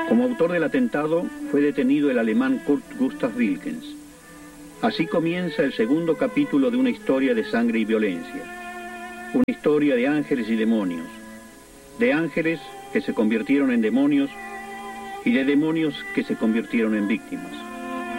Como autor del atentado fue detenido el alemán Kurt Gustav Wilkens. Así comienza el segundo capítulo de una historia de sangre y violencia. Una historia de ángeles y demonios. De ángeles que se convirtieron en demonios y de demonios que se convirtieron en víctimas.